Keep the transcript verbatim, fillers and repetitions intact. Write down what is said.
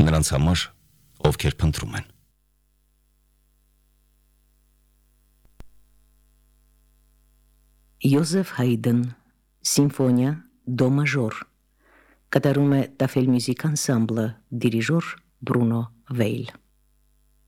նրանց համար, ովքեր փնտրում են։ Յոզեֆ Հայդն, Սիմֆոնիա դո մաժոր, կատարում է Տաֆել մյուզիկ անսամբլը, դիրիժոր Բրունո Վեյլ։